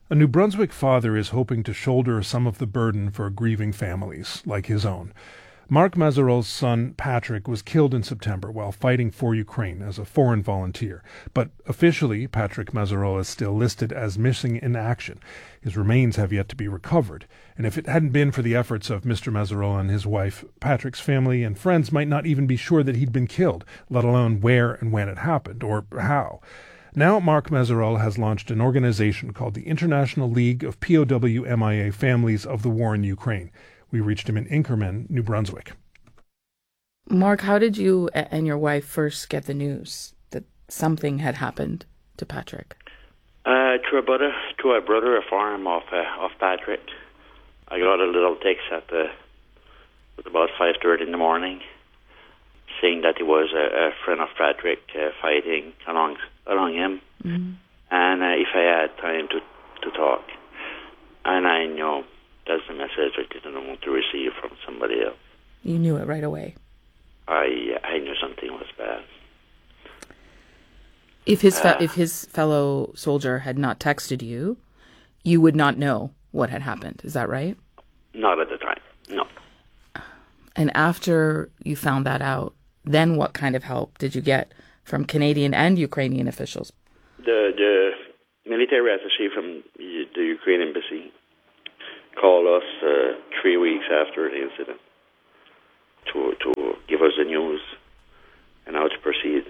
A New Brunswick father is hoping to shoulder some of the burden for grieving families like his own. Mark Mazerol's son, Patrick, was killed in September while fighting for Ukraine as a foreign volunteer. But officially, Patrick Mazerol is still listed as missing in action. His remains have yet to be recovered. And if it hadn't been for the efforts of Mr. Mazerol and his wife, Patrick's family and friends might not even be sure that he'd been killed, let alone where and when it happened, or how. Now Mark Mazerol has launched an organization called the International League of POW MIA Families of the War in Ukraine. We reached him in Inkerman, New Brunswick. Mark, how did you and your wife first get the news that something had happened to Patrick? Through a brother, a farm of Patrick. I got a little text at about 5:30 in the morning, saying that he was a friend of Patrick fighting along him, and if I had time to talk. And I know that's the message I didn't want to receive from somebody else. You knew it right away. I knew something was bad. If his fellow soldier had not texted you, you would not know what had happened. Is that right? Not at the time, no. And after you found that out, then what kind of help did you get from Canadian and Ukrainian officials? The military attaché from the Ukraine embassy called us 3 weeks after the incident to give us the news and how to proceed.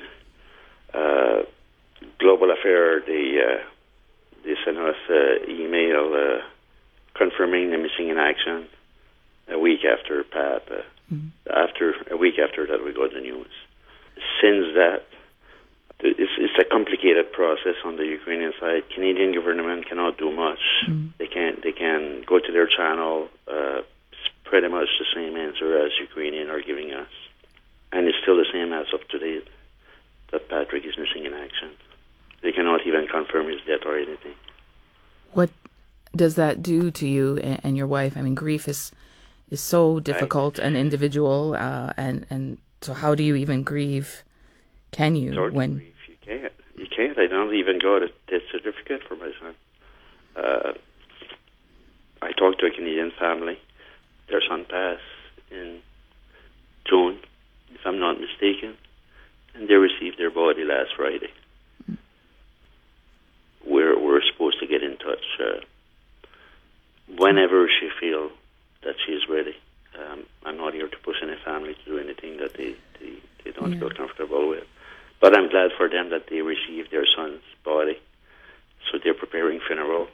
Global Affair, they sent us email confirming the missing in action a week after Pat. After a week after that, we got the news. Since that, it's a complicated process on the Ukrainian side. Canadian government cannot do much. They can go to their channel, pretty much the same answer as Ukrainian are giving us, and it's still the same as of today that Patrick is missing in action. They cannot even confirm his death or anything. What does that do to you and your wife? I mean, grief is so difficult and individual, and so how do you even grieve? Can you when grief? You can't. I don't even got a death certificate for my son. I talked to a Canadian family. Their son passed in June, if I'm not mistaken, and they received their body last Friday. We're supposed to get in touch whenever she feels that she is ready. I'm not here to push any family to do anything that they don't feel comfortable with. But I'm glad for them that they received their son's body, so they're preparing funeral.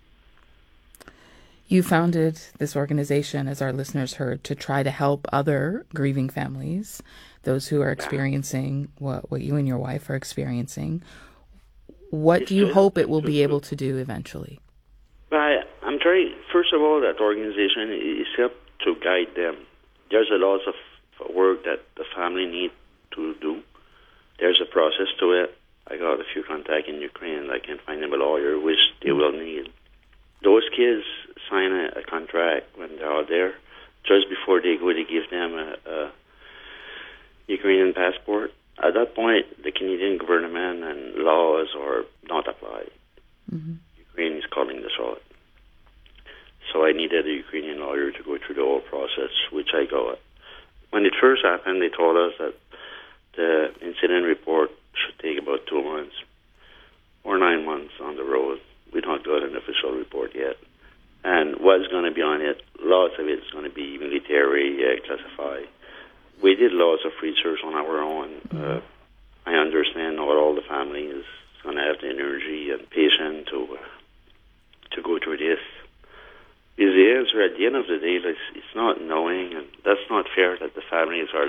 You founded this organization, as our listeners heard, to try to help other grieving families, those who are experiencing what you and your wife are experiencing. What do you hope it will be able to do eventually? I'm trying, first of all, that organization is help to guide them. There's a lot of work that the family need to do. There's a process to it. I got a few contacts in Ukraine. I can find them a lawyer, which they will need. Those kids sign a contract when they're out there. Just before they go, they give them a Ukrainian passport. At that point, the Canadian government and laws are not applied. Ukraine is calling the shot. So I needed a Ukrainian lawyer to go through the whole process, which I got. When it first happened, they told us that the incident report should take about 2 months or 9 months on the road. We don't got an official report yet. And what's going to be on it, lots of it is going to be military classified. We did lots of research on our own. I understand not all the family is going to have the energy and patience to go through this. Is the answer at the end of the day? It's not knowing, and that's not fair that the families are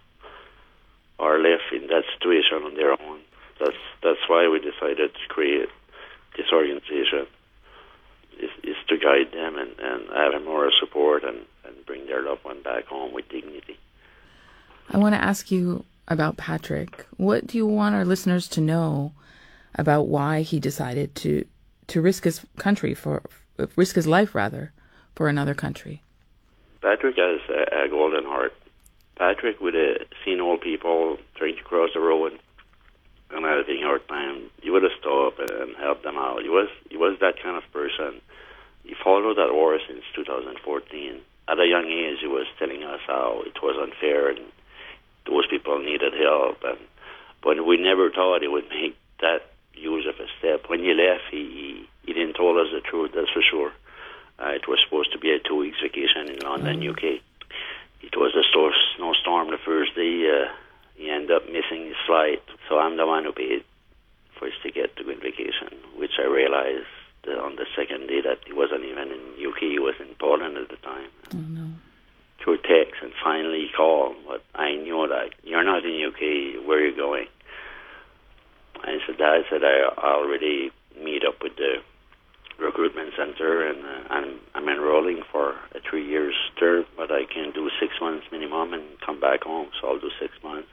left in that situation on their own. That's why we decided to create this organization. Is to guide them and have a moral support and bring their loved one back home with dignity. I want to ask you about Patrick. What do you want our listeners to know about why he decided to risk his life for another country? Patrick has a golden heart. Patrick would have seen old people trying to cross the road and having a hard time. He would have stopped and helped them out. He was was that kind of person. He followed that war since 2014. At a young age, he was telling us how it was unfair and those people needed help. But we never thought he would make that huge of a step. When he left, he didn't tell us the truth, that's for sure. It was supposed to be a 2 weeks vacation in London, UK. It was a snowstorm the first day. He ended up missing his flight. So I'm the one who paid for his ticket to go on vacation, which I realized on the second day that he wasn't even in UK. He was in Poland at the time. Oh, no. Through text, and finally he called. But I knew that you're not in UK. Where are you going? I said, Dad, I already meet up with the recruitment center, and I'm enrolling for a 3 years term, but I can do 6 months minimum and come back home. So I'll do 6 months,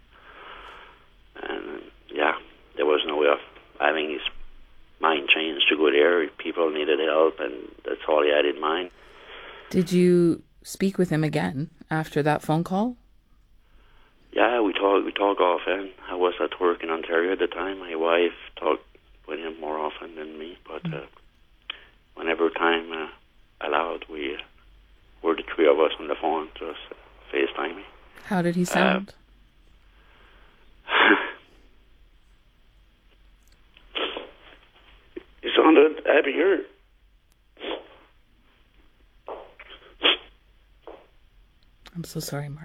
and yeah, there was no way of having his mind changed to go there. People needed help, and that's all he had in mind. Did you speak with him again after that phone call? Yeah, we talk often. I was at work in Ontario at the time. My wife talked with him more often than me, but whenever time allowed, we were the three of us on the phone, just FaceTiming. How did he sound? He sounded happier. I'm so sorry, Mark.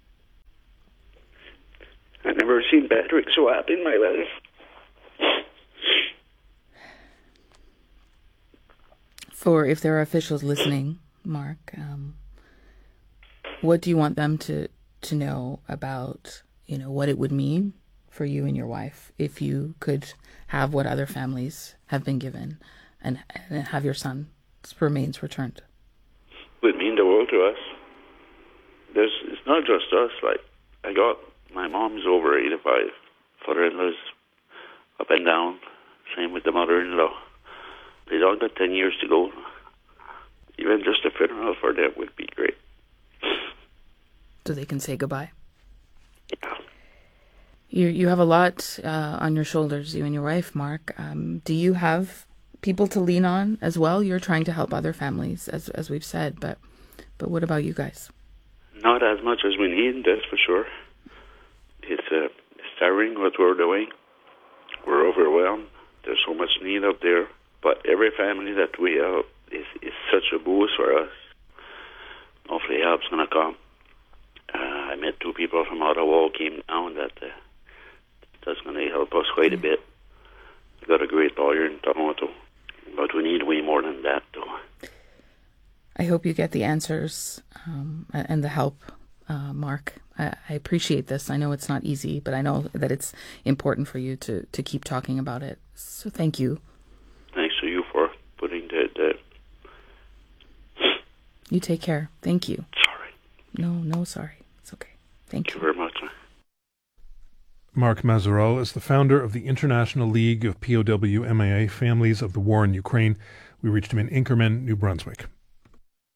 I never seen Patrick so happy in my life. For if there are officials listening, Mark, what do you want them to know about, what it would mean for you and your wife if you could have what other families have been given and have your son's remains returned? It would mean the world to us. It's not just us. Like, I got my mom's over 85. Father-in-law's up and down. Same with the mother-in-law. They all got 10 years to go. Even just a funeral for them would be great. So they can say goodbye. Yeah. You have a lot on your shoulders, you and your wife, Mark. Do you have people to lean on as well? You're trying to help other families, as we've said, but what about you guys? Not as much as we need, that's for sure. It's tiring what we're doing. We're overwhelmed. There's so much need up there. But every family that we help is such a boost for us. Hopefully help's going to come. I met 2 people from Ottawa who came down that's going to help us quite a bit. We got a great lawyer in Toronto. But we need way more than that, though. I hope you get the answers and the help, Mark. I appreciate this. I know it's not easy, but I know that it's important for you to keep talking about it. So thank you. Thanks to you for putting the... You take care. Thank you. Sorry. No, sorry. It's okay. Thank you. Thank you very much. Mark Mazerol is the founder of the International League of POW MIA Families of the War in Ukraine. We reached him in Inkerman, New Brunswick.